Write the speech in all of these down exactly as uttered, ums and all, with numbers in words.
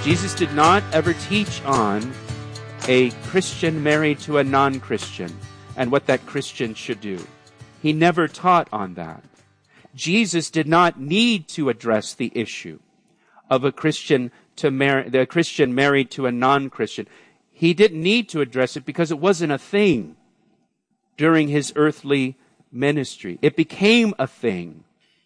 Jesus did not ever teach on a Christian married to a non-Christian and what that Christian should do. He never taught on that. Jesus did not need to address the issue of a Christian to marry, the Christian married to a non-Christian. He didn't need to address it because it wasn't a thing during his earthly ministry. It became a thing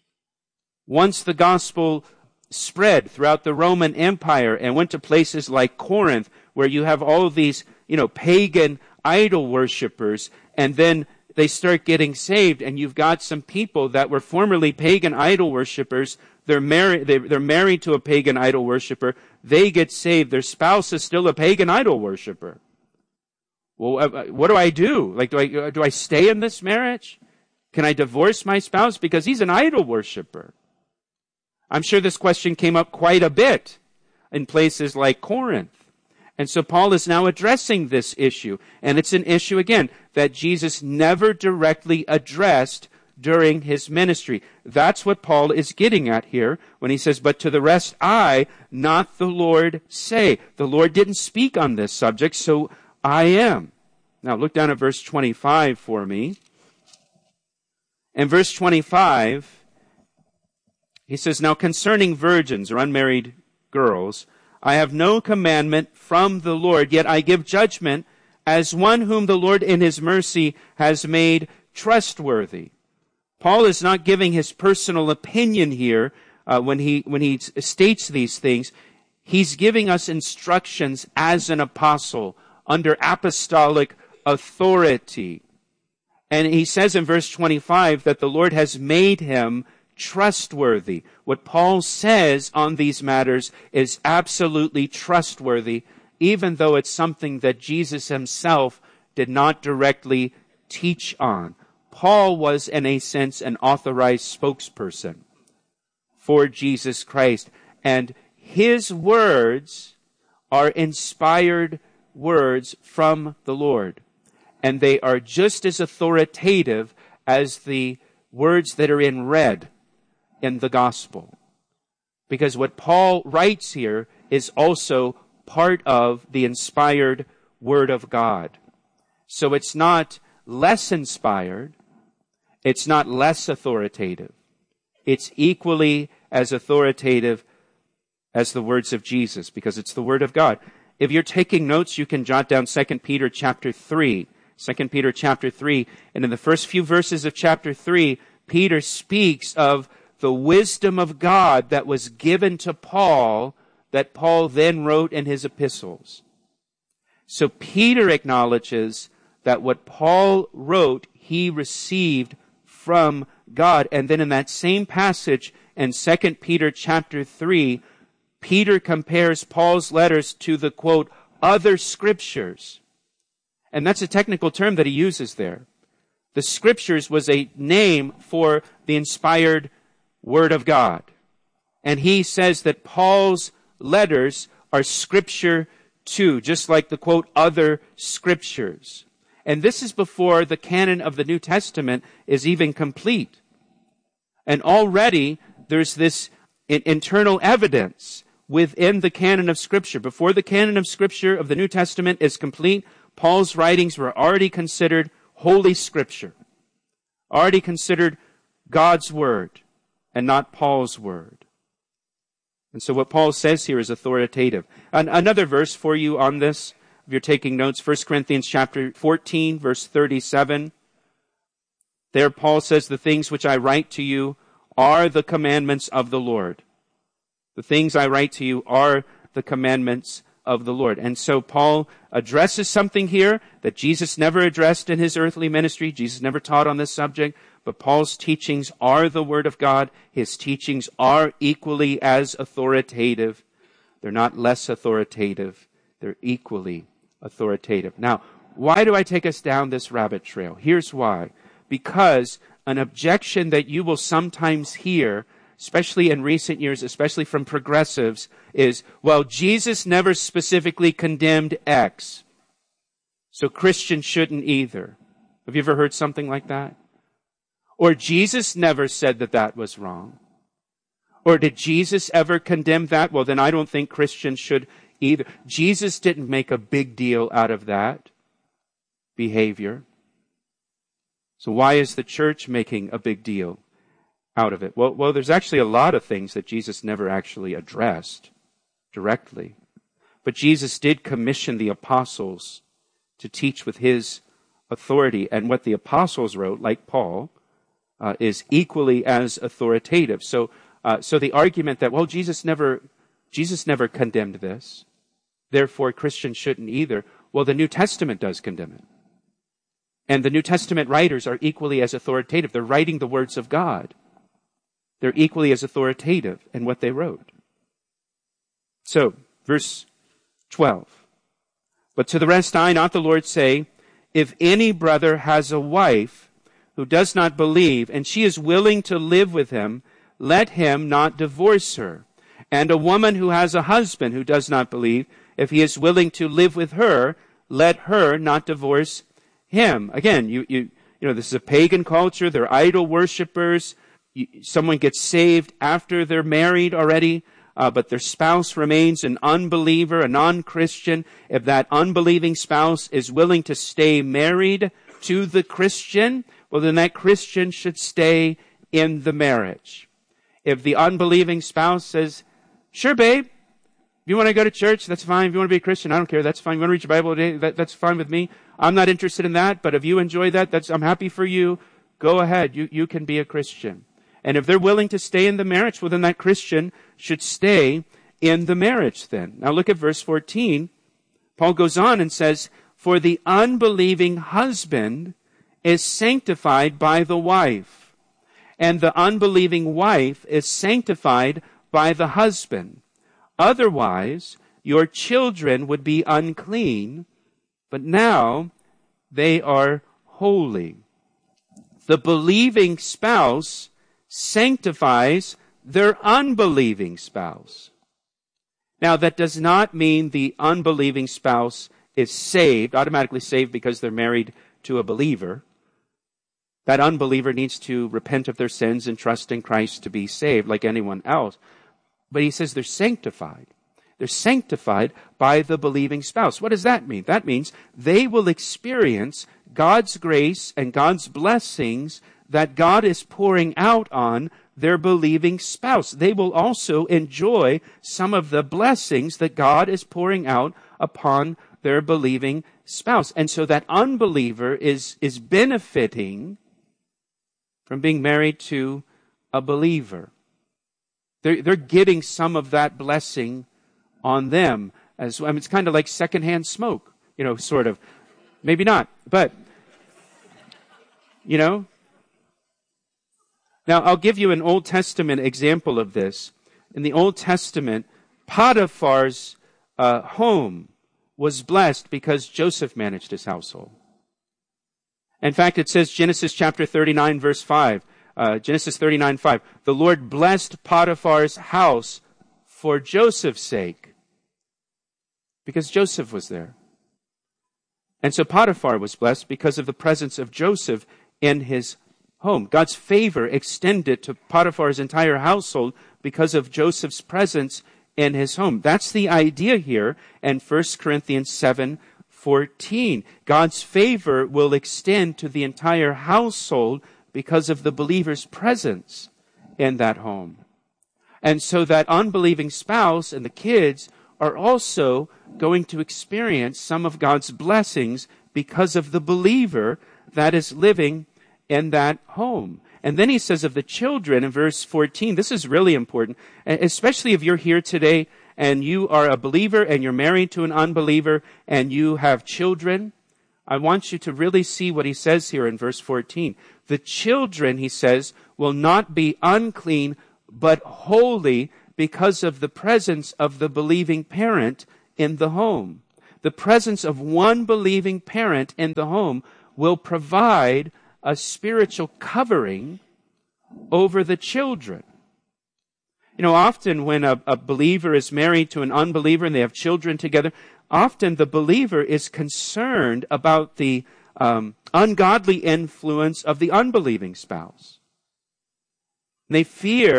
once the gospel spread throughout the Roman Empire and went to places like Corinth, where you have all of these, you know, pagan idol worshipers, and then they start getting saved, and you've got some people that were formerly pagan idol worshipers. They're married. They're married to a pagan idol worshiper. They get saved. Their spouse is still a pagan idol worshiper. Well, what do I do? Like, do I do I stay in this marriage? Can I divorce my spouse because he's an idol worshiper? I'm sure this question came up quite a bit in places like Corinth. And so Paul is now addressing this issue. And it's an issue, again, that Jesus never directly addressed during his ministry. That's what Paul is getting at here when he says, but to the rest I, not the Lord, say. The Lord didn't speak on this subject, so I am. Now look down at verse twenty-five for me. In verse twenty-five, he says, now concerning virgins or unmarried girls, I have no commandment from the Lord, yet I give judgment as one whom the Lord in his mercy has made trustworthy. Paul is not giving his personal opinion here uh, when he when he states these things. He's giving us instructions as an apostle under apostolic authority. And he says in verse twenty-five that the Lord has made him trustworthy. What Paul says on these matters is absolutely trustworthy, even though it's something that Jesus himself did not directly teach on. Paul was, in a sense, an authorized spokesperson for Jesus Christ, and his words are inspired words from the Lord, and they are just as authoritative as the words that are in red in the gospel. Because what Paul writes here is also part of the inspired word of God. So it's not less inspired, it's not less authoritative. It's equally as authoritative as the words of Jesus, because it's the word of God. If you're taking notes, you can jot down Second Peter chapter three. Second Peter chapter three. And in the first few verses of chapter three, Peter speaks of the wisdom of God that was given to Paul, that Paul then wrote in his epistles. So Peter acknowledges that what Paul wrote, he received from God. And then in that same passage in Second Peter chapter three, Peter compares Paul's letters to the, quote, other scriptures. And that's a technical term that he uses there. The scriptures was a name for the inspired word of God. And he says that Paul's letters are scripture too, just like the, quote, other scriptures. And this is before the canon of the New Testament is even complete. And already there's this internal evidence within the canon of Scripture. Before the canon of Scripture of the New Testament is complete, Paul's writings were already considered Holy Scripture, already considered God's Word and not Paul's Word. And so what Paul says here is authoritative. An- another verse for you on this, if you're taking notes, First Corinthians chapter fourteen, verse thirty-seven. There Paul says, the things which I write to you are the commandments of the Lord. The things I write to you are the commandments of the Lord. And so Paul addresses something here that Jesus never addressed in his earthly ministry. Jesus never taught on this subject. But Paul's teachings are the Word of God. His teachings are equally as authoritative. They're not less authoritative. They're equally authoritative. Now, why do I take us down this rabbit trail? Here's why. Because an objection that you will sometimes hear, especially in recent years, especially from progressives, is, well, Jesus never specifically condemned X, so Christians shouldn't either. Have you ever heard something like that? Or Jesus never said that that was wrong. Or did Jesus ever condemn that? Well, then I don't think Christians should either. Jesus didn't make a big deal out of that behavior. So why is the church making a big deal out of it? Well, well, there's actually a lot of things that Jesus never actually addressed directly. But Jesus did commission the apostles to teach with his authority. And what the apostles wrote, like Paul, uh, is equally as authoritative. So, uh, so the argument that, well, Jesus never, Jesus never condemned this, therefore Christians shouldn't either. Well, the New Testament does condemn it. And the New Testament writers are equally as authoritative. They're writing the words of God. They're equally as authoritative in what they wrote. So, verse twelve. But to the rest I, not the Lord, say, if any brother has a wife who does not believe, and she is willing to live with him, let him not divorce her. And a woman who has a husband who does not believe, if he is willing to live with her, let her not divorce him. Again, you, you, you know, this is a pagan culture. They're idol worshipers. You, someone gets saved after they're married already, uh, but their spouse remains an unbeliever, a non-Christian. If that unbelieving spouse is willing to stay married to the Christian, well, then that Christian should stay in the marriage. If the unbelieving spouse says, sure, babe, if you want to go to church, that's fine. If you want to be a Christian, I don't care. That's fine. You want to read your Bible today? That, that's fine with me. I'm not interested in that, but if you enjoy that, that's, I'm happy for you. Go ahead. You, you can be a Christian. And if they're willing to stay in the marriage, well, then that Christian should stay in the marriage then. Now look at verse fourteen. Paul goes on and says, for the unbelieving husband is sanctified by the wife, and the unbelieving wife is sanctified by the husband. Otherwise, your children would be unclean, but now they are holy. The believing spouse sanctifies their unbelieving spouse. Now, that does not mean the unbelieving spouse is saved, automatically saved because they're married to a believer. That unbeliever needs to repent of their sins and trust in Christ to be saved like anyone else. But he says they're sanctified. They're sanctified by the believing spouse. What does that mean? That means they will experience God's grace and God's blessings that God is pouring out on their believing spouse. They will also enjoy some of the blessings that God is pouring out upon their believing spouse. And so that unbeliever is, is benefiting from being married to a believer. They're, they're getting some of that blessing on them. As I mean, it's kind of like secondhand smoke, you know, sort of. Maybe not, but, you know. Now, I'll give you an Old Testament example of this. In the Old Testament, Potiphar's uh, home was blessed because Joseph managed his household. In fact, it says Genesis chapter thirty-nine, verse five. Uh, Genesis thirty-nine, five. The Lord blessed Potiphar's house for Joseph's sake, because Joseph was there. And so Potiphar was blessed because of the presence of Joseph in his home. God's favor extended to Potiphar's entire household because of Joseph's presence in his home. That's the idea here in First Corinthians seven fourteen. God's favor will extend to the entire household because of the believer's presence in that home. And so that unbelieving spouse and the kids are also going to experience some of God's blessings because of the believer that is living in that home. And then he says of the children in verse fourteen, this is really important, especially if you're here today and you are a believer and you're married to an unbeliever and you have children. I want you to really see what he says here in verse fourteen. The children, he says, will not be unclean, but holy because of the presence of the believing parent in the home. The presence of one believing parent in the home will provide a spiritual covering over the children. You know, often when a, a believer is married to an unbeliever and they have children together, often the believer is concerned about the um, ungodly influence of the unbelieving spouse. They fear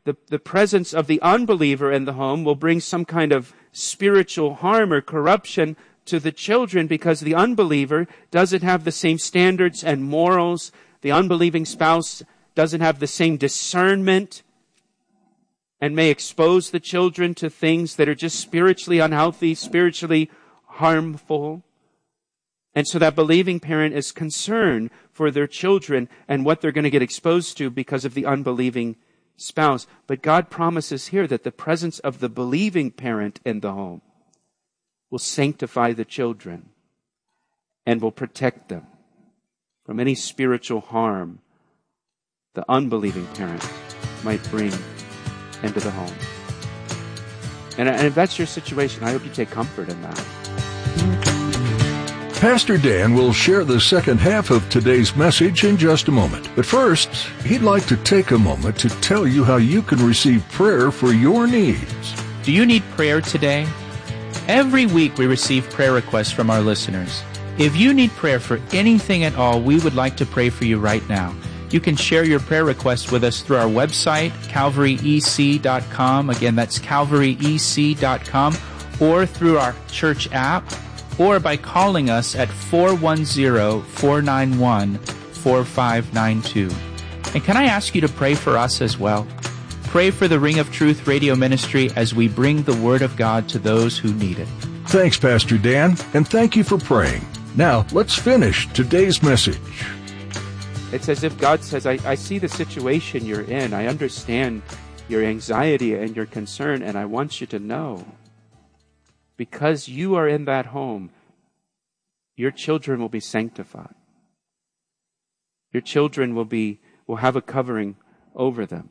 the, the presence of the unbeliever in the home will bring some kind of spiritual harm or corruption to the children, because the unbeliever doesn't have the same standards and morals. The unbelieving spouse doesn't have the same discernment and may expose the children to things that are just spiritually unhealthy, spiritually harmful. And so that believing parent is concerned for their children and what they're going to get exposed to because of the unbelieving spouse. But God promises here that the presence of the believing parent in the home will sanctify the children and will protect them from any spiritual harm the unbelieving parent might bring into the home. And, and if that's your situation, I hope you take comfort in that. Pastor Dan will share the second half of today's message in just a moment. But first, he'd like to take a moment to tell you how you can receive prayer for your needs. Do you need prayer today? Every week we receive prayer requests from our listeners. If you need prayer for anything at all, we would like to pray for you right now. You can share your prayer requests with us through our website, calvary e c dot com. Again, that's calvary e c dot com, or through our church app, or by calling us at four one zero, four nine one, four five nine two. And can I ask you to pray for us as well? Pray for the Ring of Truth radio ministry as we bring the Word of God to those who need it. Thanks, Pastor Dan, and thank you for praying. Now, let's finish today's message. It's as if God says, I, I see the situation you're in. I understand your anxiety and your concern, and I want you to know, because you are in that home, your children will be sanctified. Your children will be will have a covering over them.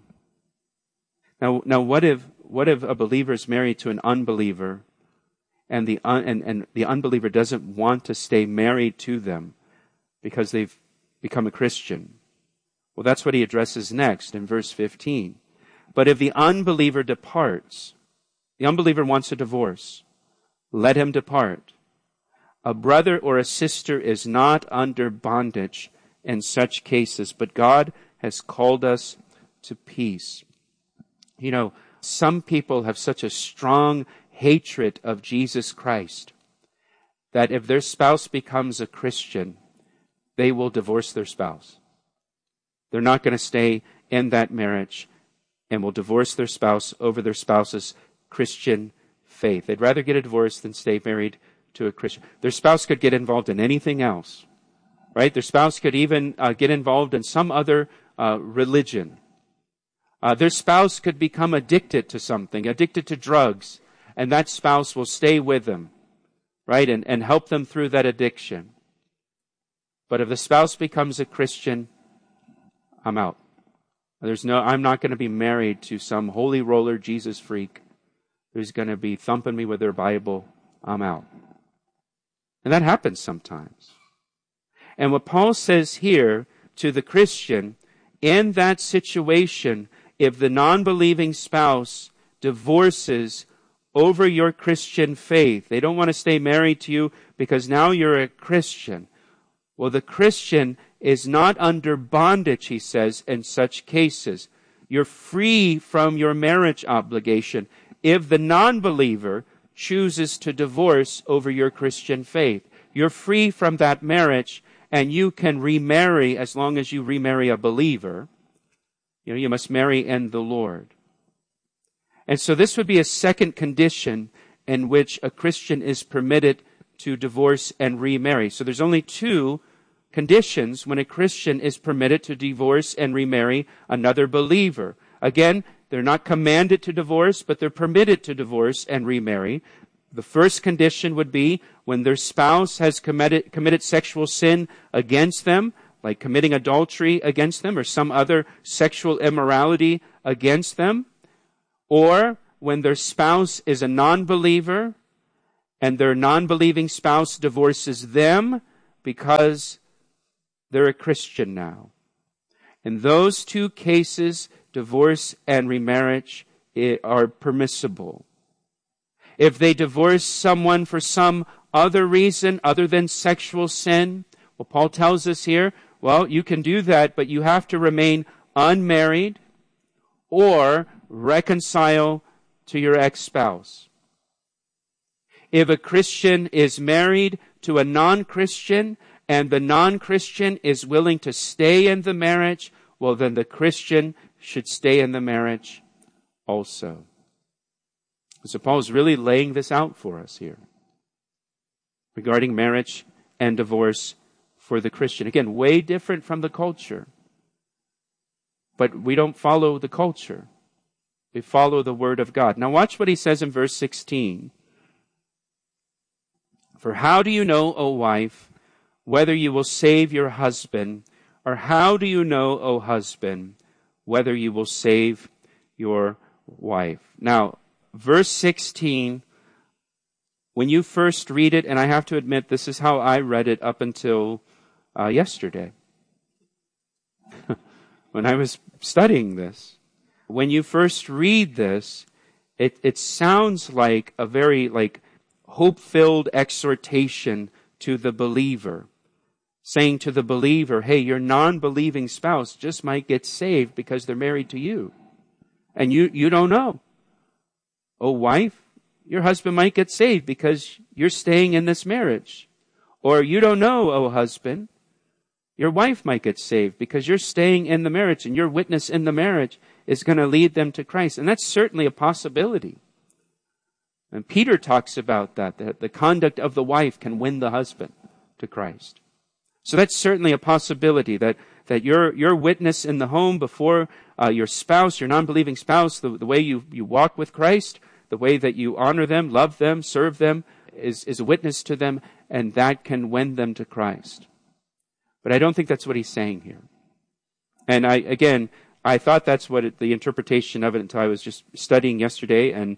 Now, now, what if what if a believer is married to an unbeliever, and the un, and, and the unbeliever doesn't want to stay married to them because they've become a Christian? Well, that's what he addresses next in verse fifteen. But if the unbeliever departs, the unbeliever wants a divorce, let him depart. A brother or a sister is not under bondage in such cases, but God has called us to peace. You know, some people have such a strong hatred of Jesus Christ that if their spouse becomes a Christian, they will divorce their spouse. They're not going to stay in that marriage and will divorce their spouse over their spouse's Christian faith. They'd rather get a divorce than stay married to a Christian. Their spouse could get involved in anything else, right? Their spouse could even uh, get involved in some other uh, religion. Uh, their spouse could become addicted to something, addicted to drugs, and that spouse will stay with them, right, and, and help them through that addiction. But if the spouse becomes a Christian, I'm out. There's no, I'm not going to be married to some holy roller Jesus freak who's going to be thumping me with their Bible. I'm out. And that happens sometimes. And what Paul says here to the Christian, in that situation, if the non-believing spouse divorces over your Christian faith, they don't want to stay married to you because now you're a Christian. Well, the Christian is not under bondage, he says, in such cases. You're free from your marriage obligation if the non-believer chooses to divorce over your Christian faith. You're free from that marriage, and you can remarry as long as you remarry a believer. You know, you must marry in the Lord. And so this would be a second condition in which a Christian is permitted to divorce and remarry. So there's only two conditions when a Christian is permitted to divorce and remarry another believer. Again, they're not commanded to divorce, but they're permitted to divorce and remarry. The first condition would be when their spouse has committed, committed sexual sin against them, like committing adultery against them or some other sexual immorality against them, or when their spouse is a non-believer and their non-believing spouse divorces them because they're a Christian now. In those two cases, divorce and remarriage are permissible. If they divorce someone for some other reason other than sexual sin, well, Paul tells us here, well, you can do that, but you have to remain unmarried or reconcile to your ex-spouse. If a Christian is married to a non-Christian and the non-Christian is willing to stay in the marriage, well, then the Christian should stay in the marriage also. So Paul is really laying this out for us here regarding marriage and divorce for the Christian. Again, way different from the culture. But we don't follow the culture. We follow the Word of God. Now watch what he says in verse sixteen. For how do you know, O wife, whether you will save your husband? Or how do you know, O husband, whether you will save your wife? Now, verse sixteen, when you first read it, and I have to admit, this is how I read it up until uh, yesterday. When I was studying this. When you first read this, it, it sounds like a very like hope-filled exhortation to the believer. Saying to the believer, hey, your non-believing spouse just might get saved because they're married to you. And you, you don't know. Oh, wife, your husband might get saved because you're staying in this marriage. Or you don't know, oh husband, your wife might get saved because you're staying in the marriage and your witness in the marriage is going to lead them to Christ. And that's certainly a possibility. And Peter talks about that, that the conduct of the wife can win the husband to Christ. So that's certainly a possibility, that, that your, your witness in the home before uh, your spouse, your non-believing spouse, the, the way you, you walk with Christ, the way that you honor them, love them, serve them, is, is a witness to them, and that can win them to Christ. But I don't think that's what he's saying here. And I, again, I thought that's what it, the interpretation of it until I was just studying yesterday, and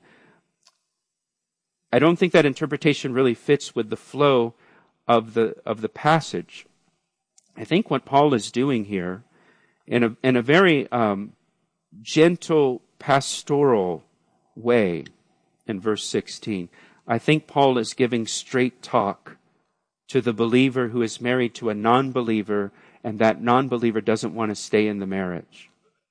I don't think that interpretation really fits with the flow of the of the passage. I think what Paul is doing here, in a in a very um, gentle pastoral way, in verse sixteen, I think Paul is giving straight talk to the believer who is married to a non-believer, and that non-believer doesn't want to stay in the marriage.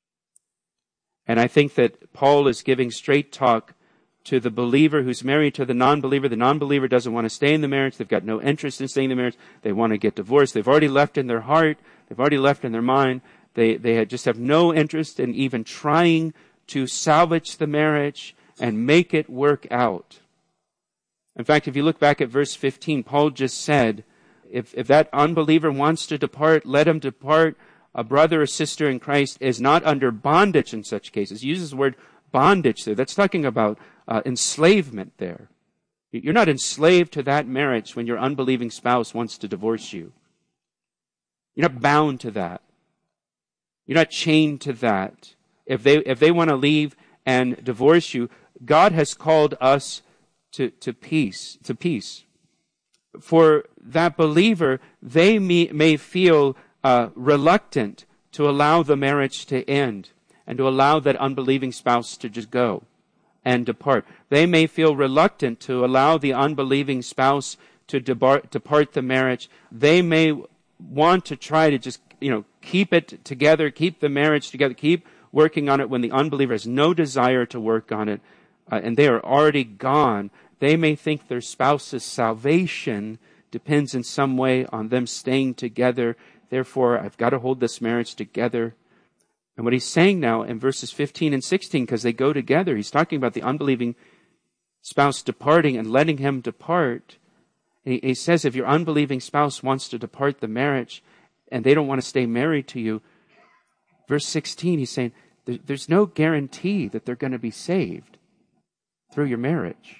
And I think that Paul is giving straight talk to the believer who's married to the non-believer. The non-believer doesn't want to stay in the marriage. They've got no interest in staying in the marriage. They want to get divorced. They've already left in their heart. They've already left in their mind. They, they just have no interest in even trying to salvage the marriage and make it work out. In fact, if you look back at verse fifteen, Paul just said, if, if that unbeliever wants to depart, let him depart. A brother or sister in Christ is not under bondage in such cases. He uses the word bondage there. That's talking about uh, enslavement there. You're not enslaved to that marriage when your unbelieving spouse wants to divorce you. You're not bound to that. You're not chained to that. If they, if they want to leave and divorce you, God has called us to, to peace, to peace. For that believer, they may, may feel uh, reluctant to allow the marriage to end and to allow that unbelieving spouse to just go and depart. They may feel reluctant to allow the unbelieving spouse to depart, depart the marriage. They may want to try to just, you know, keep it together, keep the marriage together, keep working on it when the unbeliever has no desire to work on it, uh, and they are already gone. They may think their spouse's salvation depends in some way on them staying together. Therefore, I've got to hold this marriage together. And what he's saying now in verses fifteen and sixteen, because they go together, he's talking about the unbelieving spouse departing and letting him depart. He, he says if your unbelieving spouse wants to depart the marriage and they don't want to stay married to you, verse sixteen, he's saying there, there's no guarantee that they're going to be saved through your marriage.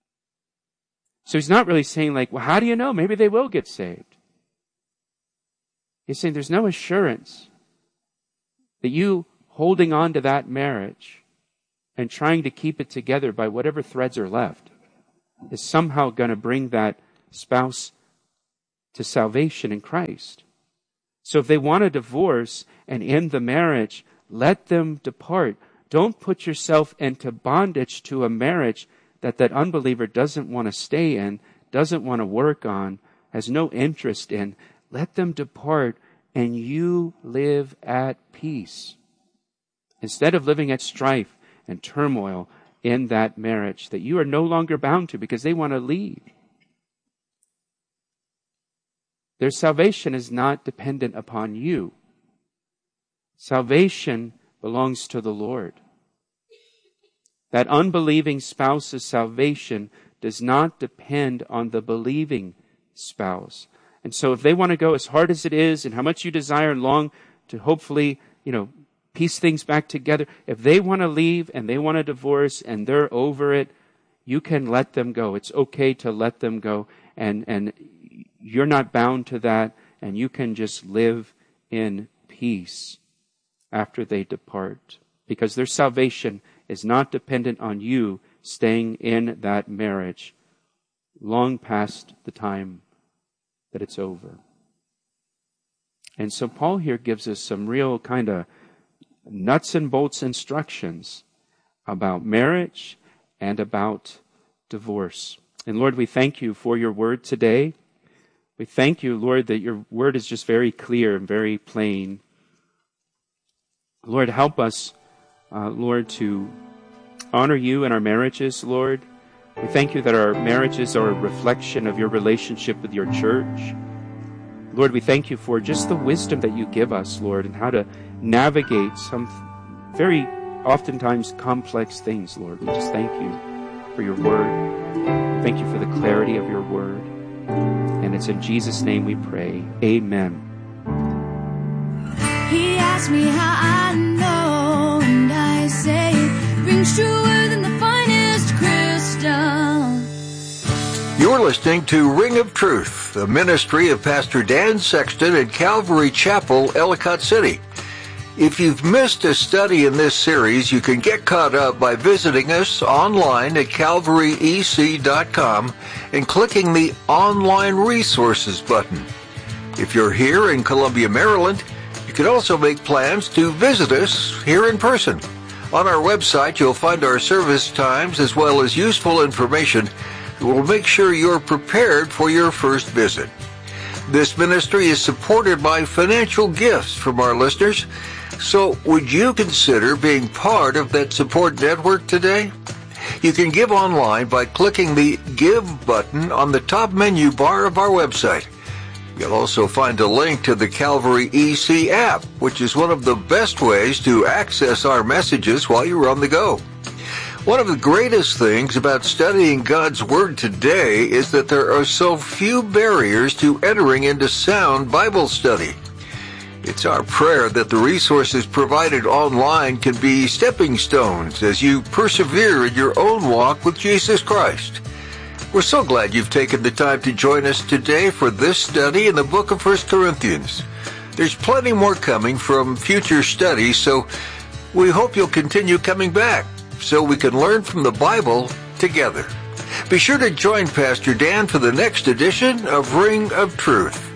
So he's not really saying like, well, how do you know? Maybe they will get saved. He's saying there's no assurance that you holding on to that marriage and trying to keep it together by whatever threads are left is somehow going to bring that spouse to salvation in Christ. So if they want a divorce and end the marriage, let them depart. Don't put yourself into bondage to a marriage that that unbeliever doesn't want to stay in, doesn't want to work on, has no interest in. Let them depart and you live at peace. Instead of living at strife and turmoil in that marriage that you are no longer bound to because they want to leave. Their salvation is not dependent upon you. Salvation belongs to the Lord. That unbelieving spouse's salvation does not depend on the believing spouse. And so if they want to go, as hard as it is and how much you desire and long to hopefully, you know, piece things back together, if they want to leave and they want a divorce and they're over it, you can let them go. It's okay to let them go. And, and you're not bound to that, and you can just live in peace after they depart, because their salvation is not dependent on you staying in that marriage long past the time that it's over. And so Paul here gives us some real kind of nuts and bolts instructions about marriage and about divorce. And Lord, we thank you for your word today. We thank you, Lord, that your word is just very clear and very plain. Lord, help us, uh, Lord, to honor you in our marriages, Lord. We thank you that our marriages are a reflection of your relationship with your church. Lord, we thank you for just the wisdom that you give us, Lord, and how to navigate some very oftentimes complex things, Lord. We just thank you for your word. Thank you for the clarity of your word. And it's in Jesus' name we pray. Amen. He asked me how I know, and I say it rings truer than the finest crystal. You're listening to Ring of Truth, the ministry of Pastor Dan Sexton at Calvary Chapel, Ellicott City. If you've missed a study in this series, you can get caught up by visiting us online at calvary e c dot com and clicking the Online Resources button. If you're here in Columbia, Maryland, you can also make plans to visit us here in person. On our website, you'll find our service times as well as useful information that will make sure you're prepared for your first visit. This ministry is supported by financial gifts from our listeners. So would you consider being part of that support network today? You can give online by clicking the Give button on the top menu bar of our website. You'll also find a link to the Calvary E C app, which is one of the best ways to access our messages while you're on the go. One of the greatest things about studying God's Word today is that there are so few barriers to entering into sound Bible study. It's our prayer that the resources provided online can be stepping stones as you persevere in your own walk with Jesus Christ. We're so glad you've taken the time to join us today for this study in the book of First Corinthians. There's plenty more coming from future studies, so we hope you'll continue coming back so we can learn from the Bible together. Be sure to join Pastor Dan for the next edition of Ring of Truth.